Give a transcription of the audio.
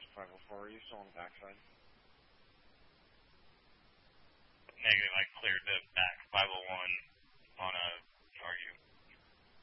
504, are you still on the backside? Negative, I cleared the back 501.